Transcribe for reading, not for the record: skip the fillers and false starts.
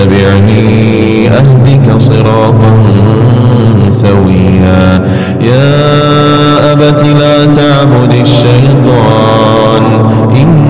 فاتبعني أهدك صراطا سويا يا أبت لا تعبد الشيطان